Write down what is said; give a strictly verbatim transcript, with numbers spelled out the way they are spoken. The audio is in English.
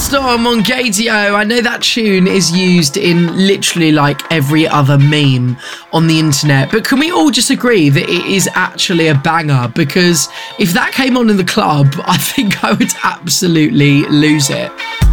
Sandstorm on Gaydio. I know that tune is used in literally like every other meme on the internet, but can we all just agree that it is actually a banger? Because if that came on in the club, I think I would absolutely lose it.